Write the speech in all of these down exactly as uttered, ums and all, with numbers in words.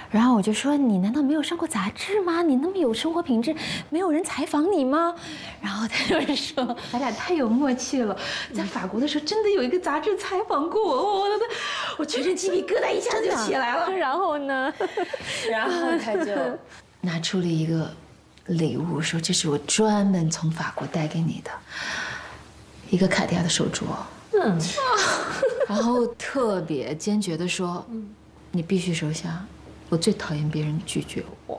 然后我就说：“你难道没有上过杂志吗？你那么有生活品质，没有人采访你吗？”然后他就是说：“咱俩太有默契了，在法国的时候真的有一个杂志采访过我，我的我全身鸡皮疙瘩一下子就起来了。”然后呢？然后他就拿出了一个礼物，说：“这是我专门从法国带给你的一个卡地亚的手镯。”嗯，然后特别坚决地说：“嗯，你必须收下，我最讨厌别人拒绝我。”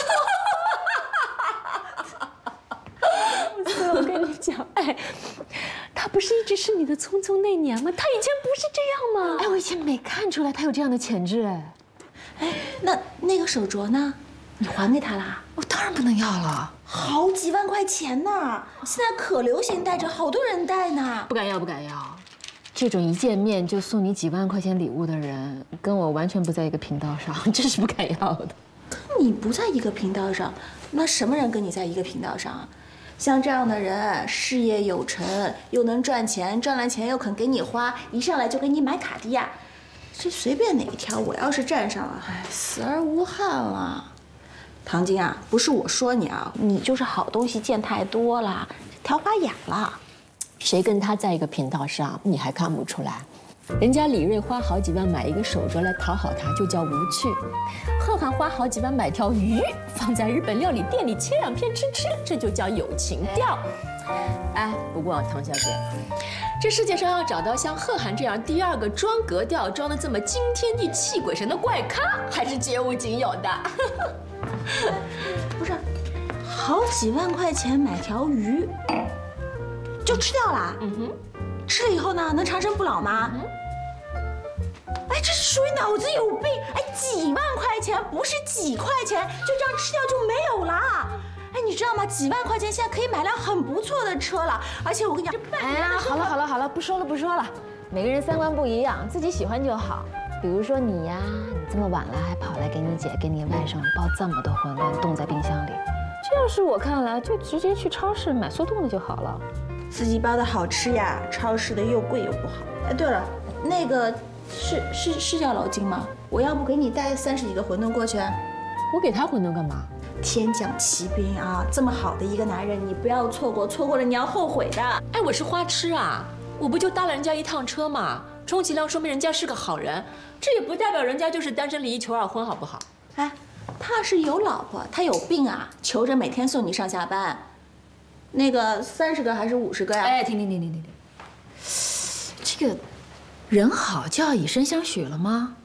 我跟你讲，哎，他不是一直是你的匆匆那年吗？他以前不是这样吗？哎，我以前没看出来他有这样的潜质，哎。 哎，那那个手镯呢？你还给他啦？ 我当然不能要了， 好几万块钱呢，现在可流行戴着，好多人戴呢。 不敢要，不敢要。这种一见面就送你几万块钱礼物的人，跟我完全不在一个频道上，真是不敢要的。 跟你不在一个频道上，那什么人跟你在一个频道上啊？像这样的人，事业有成，又能赚钱，赚了钱又肯给你花，一上来就给你买卡地亚，这随便哪一条，我要是站上了，哎，死而无憾了。唐晶啊，不是我说你啊，你就是好东西见太多了，挑花眼了。 谁跟他在一个频道上，你还看不出来？人家李锐花好几万买一个手镯来讨好他，就叫无趣；贺涵花好几万买条鱼，放在日本料理店里切两片吃吃，这就叫有情调。哎，不过唐小姐，这世界上要找到像贺涵这样第二个装格调、装得这么惊天地泣鬼神的怪咖，还是绝无仅有的。 不是，好几万块钱买条鱼，就吃掉了？嗯哼。吃了以后呢，能长生不老吗？嗯。哎，这是属于脑子有病！哎，几万块钱不是几块钱，就这样吃掉就没有了。哎，你知道吗？几万块钱现在可以买辆很不错的车了，而且我跟你讲，这半年…… 哎呀，好了好了好了，不说了不说了，每个人三观不一样，自己喜欢就好。比如说你呀，你这么晚了还跑来给你姐、给你外甥包这么多馄饨，冻在冰箱里，这要是我看来，就直接去超市买速冻的就好了。 自己包的好吃呀，超市的又贵又不好。哎，对了，那个是是是叫老金吗？我要不给你带三十几个馄饨过去？ 我给他馄饨干嘛？ 天降奇兵啊！这么好的一个男人，你不要错过，错过了你要后悔的。 哎，我是花痴啊！我不就搭了人家一趟车吗？充其量说明人家是个好人，这也不代表人家就是单身离异求二婚，好不好？ 哎，他是有老婆，他有病啊，求着每天送你上下班。那个三十个还是五十个呀？ 哎，停停停停停停，这个人好就要以身相许了吗？